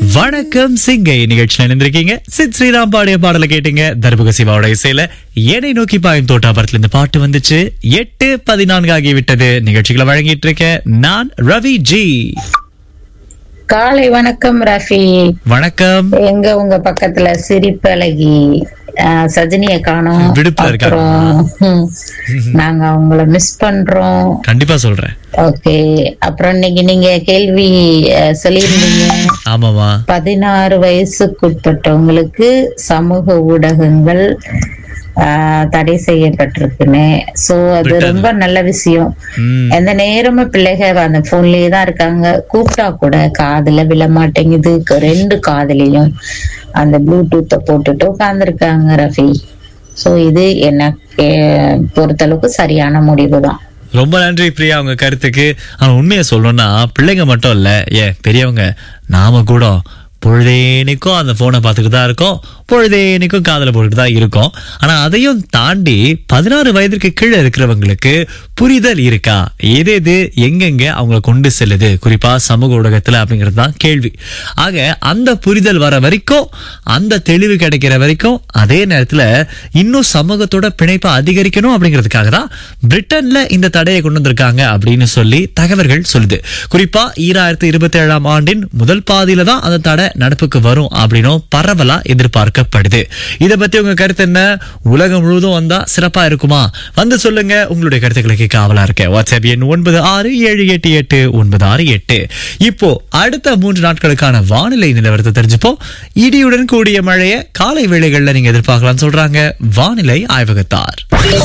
வணக்கம் சிங்கை நிகழ்ச்சியில் இணைந்திருக்கீங்க. சித் ஸ்ரீராம் பாடிய பாடலை கேட்டீங்க. தர்புக சிவாவோட இசையில என்னை நோக்கி பாயும் தோட்டா படத்துல இந்த பாட்டு வந்துச்சு. 8:14 ஆகிவிட்டது. நிகழ்ச்சிகளை வழங்கிட்டு இருக்கேன் நான் ரவி ஜி. காலை வணக்கம் ரஃபி. வணக்கம். எங்க உங்க பக்கத்துல சிரிப்பழகி சஜினிய காணோம். விடுப்புல இருக்காங்க. நாங்க அவங்கள மிஸ் பண்றோம். கண்டிப்பா சொல்றேன். ஓகே, அப்புறம் இன்னைக்கு நீங்க கேள்வி சொல்லியிருந்தீங்க. ஆமாவா? 16 வயசுக்குட்பட்டவங்களுக்கு சமூக ஊடகங்கள் தடை செய்யப்பட்டிருக்குன்னு. சோ அது ரொம்ப நல்ல விஷயம். எந்த நேரமும் பிள்ளைகள் அந்த போன்லயே தான் இருக்காங்க. கூப்பிட்டா கூட காதுல விழ மாட்டேங்குது. 2 காதுலயும் அந்த ப்ளூடூத்தை போட்டுட்டு உட்கார்ந்துருக்காங்க ரஃபி. சோ இது எனக்கு பொறுத்தளவுக்கு சரியான முடிவு தான். ரொம்ப நன்றி பிரியா உங்க கருத்துக்கு. ஆனா உண்மையை சொல்லணும்னா பிள்ளைங்க மட்டும் இல்ல, பெரியவங்க நாம கூட பொழுதேனிக்கும் அந்த போனை பார்த்துட்டு தான் இருக்கோம், பொழுதேனிக்கும் காதல போட்டுட்டு தான் இருக்கோம். ஆனா அதையும் தாண்டி 16 வயதிற்கு கீழே இருக்கிறவங்களுக்கு புரிதல் இருக்கா? எது எங்கெங்க அவங்களை கொண்டு செல்லுது, குறிப்பா சமூக ஊடகத்துல அப்படிங்கிறது தான் கேள்வி. ஆக அந்த புரிதல் வர வரைக்கும், அந்த தெளிவு கிடைக்கிற வரைக்கும், அதே நேரத்துல இன்னும் சமூகத்தோட பிணைப்பை அதிகரிக்கணும் அப்படிங்கிறதுக்காக தான் பிரிட்டன்ல இந்த தடையை கொண்டு வந்திருக்காங்க அப்படின்னு சொல்லி தகவல்கள் சொல்லுது. குறிப்பா 2027 ஆண்டின் முதல் பாதியில தான் அந்த தடை நடப்புக்கு வரும் அப்படின்னும் பரவலா எதிர்பார்க்கப்படுது. இத பத்தி உங்க கருத்து என்ன? உலகம் முழுவதும் வந்தா சிறப்பா இருக்குமா? வந்து சொல்லுங்க. உங்களுடைய கருத்துக்களுக்கு காவலா இருக்க வாட்ஸ்அப் எண் 96788968. இப்போ அடுத்த 3 நாட்களுக்கான வானிலை நிலவரத்தை தெரிஞ்சுப்போம். இடியுடன் கூடிய மழையை காலை வேளைகள்ல நீங்க எதிர்பார்க்கலாம் சொல்றாங்க வானிலை ஆய்வகத்தார்.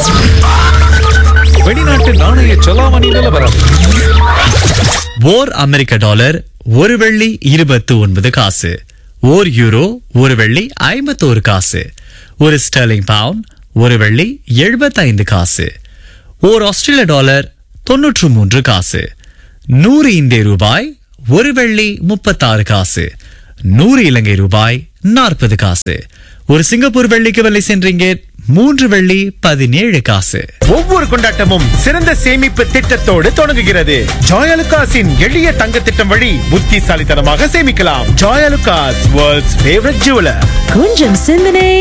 வெளிநாட்டு நாணய செலாவணி நிலவரம். ஓர் அமெரிக்க டாலர் 1 வெள்ளி 29 காசு, 1 யூரோ 1 வெள்ளி 51 காசு, 1 ஸ்டெர்லிங் பவுண்ட் 1 வெள்ளி 75 காசு, 1 ஆஸ்திரேலிய டாலர் 93 காசு, 100 இந்திய ரூபாய் 1 வெள்ளி 36 காசு, 100 இலங்கை ரூபாய் 40 காசு, 1 சிங்கப்பூர் வெள்ளிக்கு வெள்ளி சென்றீங்க 3 வெள்ளி 17 காசு. ஒவ்வொரு கொண்டாட்டமும் சிறந்த சேமிப்பு திட்டத்தோடு தொடங்குகிறது. ஜாயலுகாஸின் எளிய தங்க திட்டம் வழி புத்திசாலித்தனமாக சேமிக்கலாம். Joyalukkas, world's favourite jeweller. கொஞ்சம் சிந்தனை,